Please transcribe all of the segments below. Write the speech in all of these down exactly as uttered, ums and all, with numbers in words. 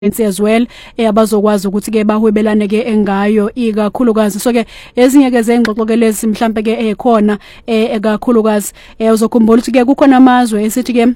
as well abazokwazi ukuthi ke bahwebelane ke engayo ikakhulukazi so ke ezinye ke zengxoxo ke lezi mhlambe ke ekhona ekakhulukazi uzokhumbula ukuthi ke kukhona amazwe esithi ke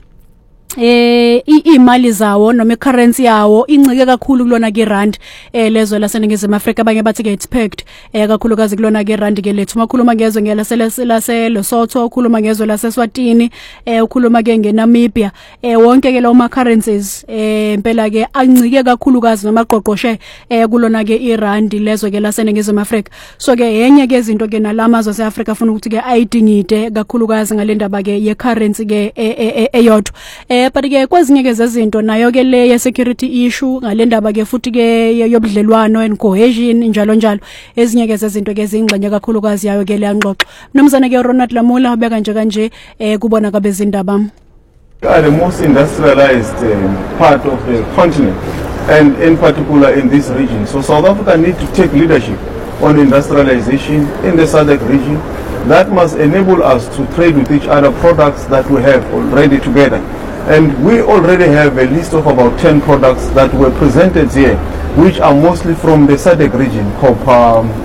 eh imali zawo noma icurrency yawo incike kakhulu kulona ke rand eh lezo laseningizimu Afrika abanye bathi ke expect eh kakhulukazi kulona ke rand ke lethu makhuluma ngezwe ngelasela Lesotho ukhuluma ngezwe laseSwatini eh ukhuluma ke ngeNamibia eh wonke ke lawo ma currencies eh impela ke ancike kakhulukazi noma qoqoshe eh kulona ke irand lezo ke laseningizimu Afrika so ke yenye ke izinto ke nalamazwe aseAfrika afuna ukuthi ke ayidingide kakhulukazi ngalendaba ke ye currency ke eyodwa eh but ke kwezinye ke zezinto nayo ke le ye security issue ngalendaba ke futhi ke yobudlelwano and cohesion njalo njalo ezinye ke zezinto ke zingxenye kakhulukazi yayo ke le ngxoxo nomzana ke Ronald Lamula ubeka nje kanje eh kubona kabe izindaba the most industrialized um, part of the continent and in particular in this region. So South Africa need to take leadership on industrialization in the S A D C region. That must enable us to trade with each other products that we have already together. And we already have a list of about ten products that were presented here, which are mostly from the S A D C region, copper, um,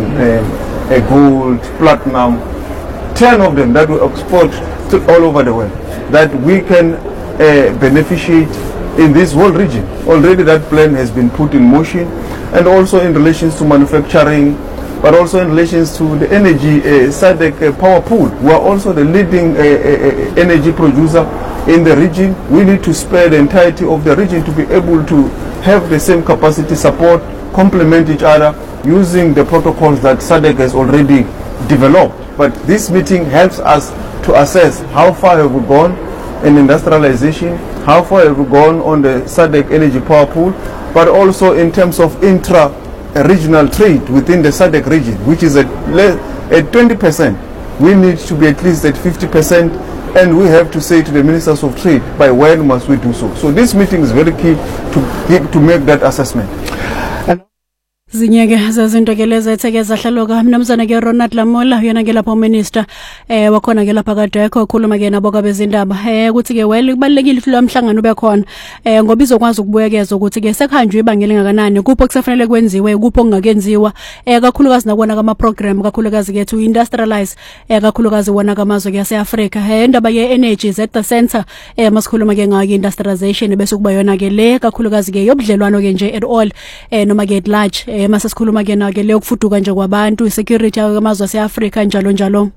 um, gold, platinum, ten of them that we export to all over the world, that we can uh, beneficiate in this whole region. Already that plan has been put in motion, and also in relations to manufacturing, but also in relations to the energy uh, S A D C uh, power pool. We are also the leading uh, uh, energy producer in the region. We need to spare the entirety of the region to be able to have the same capacity support, complement each other using the protocols that S A D C has already developed. But this meeting helps us to assess how far have we gone in industrialization, how far have we gone on the S A D C energy power pool, but also in terms of intra-regional trade within the S A D C region, which is at, at twenty percent. We need to be at least at fifty percent, and we have to say to the ministers of trade, by when must we do so? So this meeting is very key to, to make that assessment. And zinyeke zazinto ke lezi etheke zahlaloka mnumzana ke Ronald Lamula yena ke lapha minister eh wakhona ke lapha kadekho ukhuluma ke nabo kabezindaba eh ukuthi ke well kubalekile ukuthi lo mhlangano ube khona eh ngoba izokwazi ukubuyekeza ukuthi ke sekhanjwe ibangele ngakanani kupho kusafanele kwenziwe kupho kungakenziwa eh kakhulukazi nakubona kama program kakhulukazi ke to industrialize eh kakhulukazi wona kamazwe ke yaseAfrika eh indaba ye energy at the center eh masikhuluma ke ngake industrialization bese kuba yona ke le kakhulukazi ke yobudlelwano ke nje at all eh noma ke at large eh masasikhuluma ke na ke le ukufuduka nje kwabantu security yakamazwe aseAfrika njalo njalo.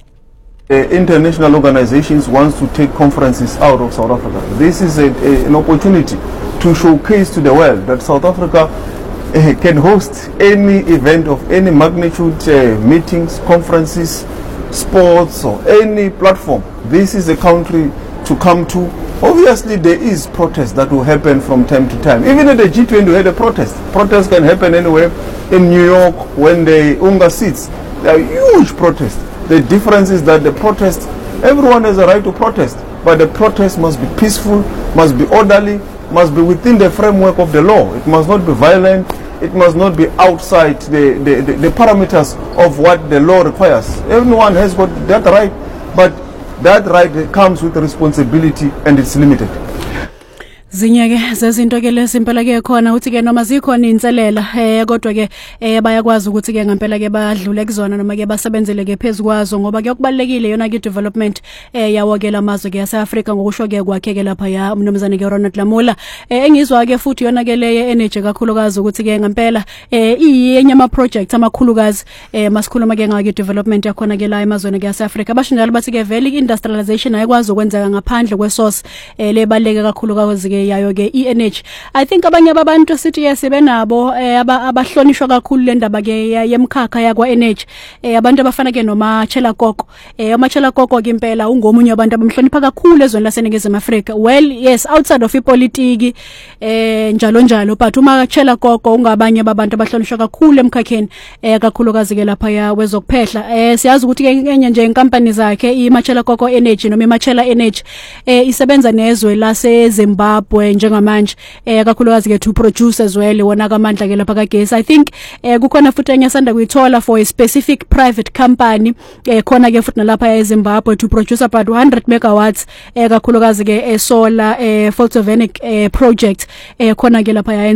Uh, international organizations wants to take conferences out of South Africa. This is a, a, an opportunity to showcase to the world that South Africa uh, can host any event of any magnitude, uh, meetings, conferences, sports or any platform. This is a country to come to. Obviously there is protest that will happen from time to time. Even at the G twenty we had a protest. Protests can happen anywhere. In New York when the U N G A sits, there are huge protests. The difference is that the protest, everyone has a right to protest, but the protest must be peaceful, must be orderly, must be within the framework of the law. It must not be violent. It must not be outside the, the, the, the parameters of what the law requires. Everyone has got that right, but that right comes with responsibility and it's limited. Zinyeke zezinto ke lesimpela ke khona uthi ke noma zikhona inselela eh kodwa ke eh bayakwazi ukuthi ke ngempela ke badlule kuzona noma ke basebenzele ke phezukwazo ngoba ke okubalekile yona ke development eh yawo ke lamazwe ke yaseAfrika ngokusho ke kwakhe ke lapha ya umnumzane ke Ronald Lamula eh engizwa ke futhi yona ke le energy kakhulukazi ukuthi ke ngempela eh iyenye ama projects amakhulukazi eh masikhuluma ke ngake development yakhona ke la emazweni ke yaseAfrika bashinjalo bathi ke vele industrialization ayikwazi ukwenzeka ngaphandle kwesource eh lebaleke kakhulukazi ke yayo ke energy. I think abanye abantu sithi yesebenabo abahlonishwa kakhulu le ndaba ke yemkhakha yakwa energy eh abantu abafana ke noma Chela Koko eh ama Chela Koko ke impela ungomunye abantu abamhlonipha kakhulu ezweni laseNingizimu Afrika. Well yes outside of ipolitiki eh njalo njalo but uma Chela Koko ungabanye abantu abahlonishwa kakhulu emkhakheni eh kakhulukazi ke lapha ya wezokuphehla eh siyazi ukuthi ke enye nje inkampani zakhe iMachela Koko Energy noma iMachela Energy eh isebenza nezwe lase Zimbabwe eZimbabwe njengamanje eh kakhulukazi ke to produce as well wona kamandla ke lapha kagesi. I think eh kukhona futhi engasanda kuyithola for a specific private company eh khona ke futhi nalapha eZimbabwe to produce about one hundred megawatts eh kakhulukazi ke solar eh photovoltaic eh project eh khona ke lapha